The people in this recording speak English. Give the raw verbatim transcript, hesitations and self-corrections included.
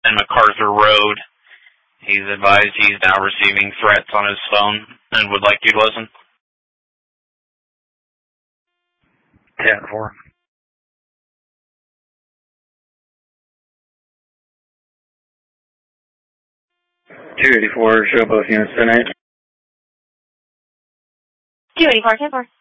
in MacArthur Road. He's advised he's now receiving threats on his phone and would like you to listen. ten four. two eighty-four, show both units tonight. two eighty-four, ten four.